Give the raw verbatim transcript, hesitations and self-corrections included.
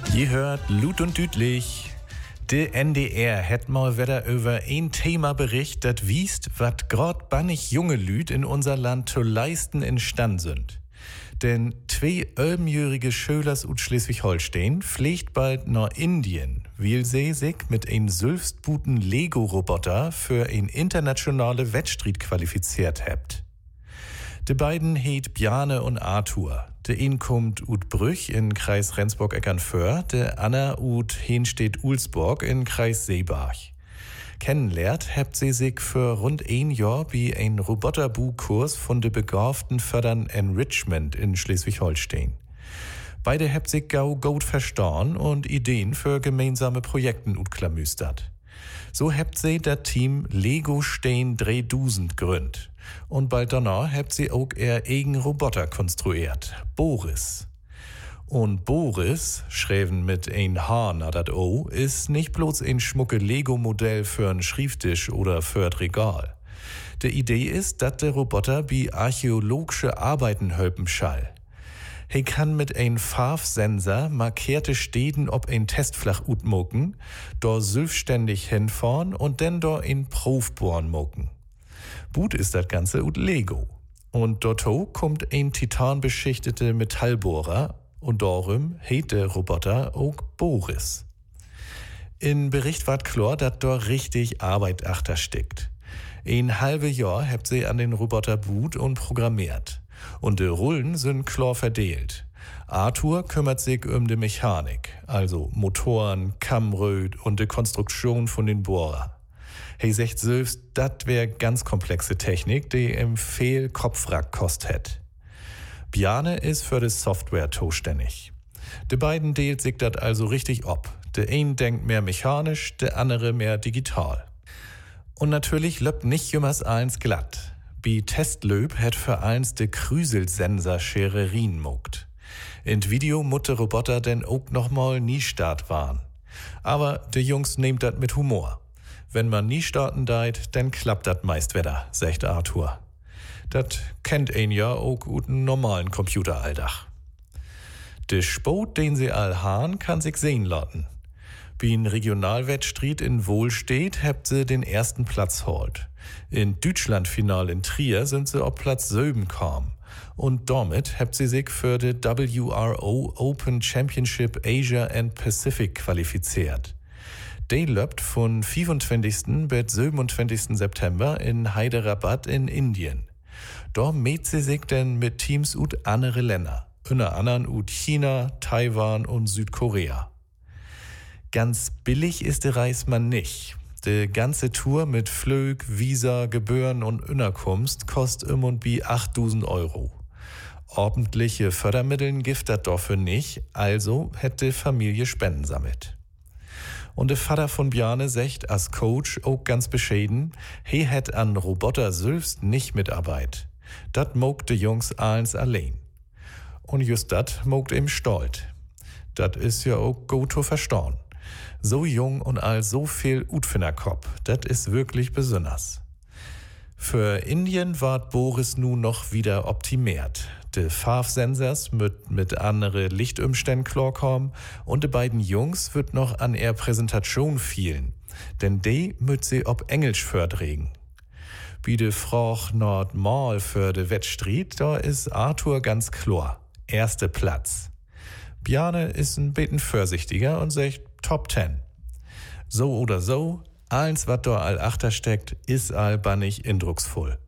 Je hört Lut und Düdlich. Der N D R hat mal wieder über ein Thema bericht, dat wiest, wat grad bannig junge Lüd in unser Land zu leisten instand sind. Denn zwei elfjährige Schölers ut Schleswig-Holstein pflegt bald nach Indien, weil sie sich mit ein sülfstbuten Lego-Roboter für ein internationale Wettstreit qualifiziert habt. De beiden heet Bjarne und Arthur. De een kommt ut Brüch in Kreis Rendsburg-Eckernförde, de Anna ut Henstedt-Ulsborg in Kreis Seebach. Kennenlernt habt sie sich für rund ein Jahr bei ein Roboterbu-Kurs von de begavten Fördern Enrichment in Schleswig-Holstein. Beide habt sich gau gut verstauen und Ideen für gemeinsame Projekten utklamüstert. So habt sie das Team Lego Stein dreitausend gründ. Und bald danach habt sie auch ihr eigen Roboter konstruiert, Boris. Und Boris, schreiben mit ein H na dat O, ist nicht bloß ein schmucke Lego-Modell für ein Schrifttisch oder für ein Regal. Die Idee ist, dass der Roboter bei archäologische Arbeiten helfen schall. Er kann mit ein Farbsensor markierte Städten ob ein Testflach utmoken, da selbstständig hinfahren und dann da ein Profbohren moken. But ist das Ganze ut Lego. Und dorto kommt ein titanbeschichtete Metallbohrer und darum heet der Roboter auch Boris. In Bericht ward klar, dass da richtig Arbeit achter steckt. Ein halbe Jahr habt sie an den Roboter boot und programmiert. Und die Rollen sind klar verdeelt. Arthur kümmert sich um die Mechanik, also Motoren, Kammröd und die Konstruktion von den Bohrer. He sagt selbst, dat wär ganz komplexe Technik, die im viel Kopfrack kost het. Bjarne ist für die Software zuständig. Die beiden deelt sich dat also richtig ob. Der ein denkt mehr mechanisch, der andere mehr digital. Und natürlich löppt nicht jümmers eins glatt. Bi Testlöb hat für eins de Krüselsensor Schererin mogt. In Video mutte Roboter denn auch nochmal nie start waren. Aber de Jungs nehmt dat mit Humor. Wenn man nie starten deit, dann klappt dat meist wieder, sagt Arthur. Dat kennt ein ja auch guten normalen Computeralldach. De Sport, den sie all han, kann sich sehen lassen. Wie ein Regionalwettstreit in Wohlstedt habt sie den ersten Platz holt. In Deutschlandfinal in Trier sind sie auf Platz sieben kam. Und damit habt sie sich für die W R O Open Championship Asia and Pacific qualifiziert. Die löbt von fünfundzwanzigsten bis siebenundzwanzigsten September in Hyderabad in Indien. Da mäht sie sich denn mit Teams ut andere Länder, unter anderem ut China, Taiwan und Südkorea. Ganz billig ist die Reis man nicht. Die ganze Tour mit Flög, Visa, Gebühren und Unterkunft kostet um und bi achttausend Euro. Ordentliche Fördermitteln gibt das dafür nicht, also hätte Familie Spenden sammelt. Und der Vater von Bjarne sagt als Coach auch ganz bescheiden, he hätt an Roboter selbst nicht Mitarbeit. Dat mogt de Jungs eins allein. Und just dat mogt ihm stolz. Dat is ja auch gut zu verstauen. So jung und all so viel Utfinnerkopf, dat is wirklich besonders. Für Indien ward Boris nun noch wieder optimiert. De Farbsensors mit, mit andere Lichtumständen klarkommen und de beiden Jungs wird noch an er Präsentation fielen, denn de müt sie ob Englisch fördregen. Wie de Froch Nordmal für de Wettstreit, da is Arthur ganz klar, erste Platz. Bjarne ist ein bisschen vorsichtiger und sagt Top ten. So oder so, eins, wat da all achter steckt, is all bannig indrucksvoll.